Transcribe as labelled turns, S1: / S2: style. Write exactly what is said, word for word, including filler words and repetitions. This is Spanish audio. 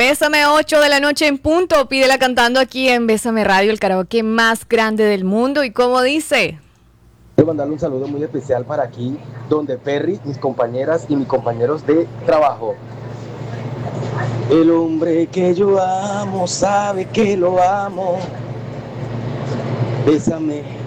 S1: Bésame, ocho de la noche en punto. Pídela cantando aquí en Bésame Radio, el karaoke más grande del mundo. ¿Y cómo dice?
S2: Quiero mandarle un saludo muy especial para aquí, donde Perry, mis compañeras y mis compañeros de trabajo. El hombre que yo amo sabe que lo amo. Bésame,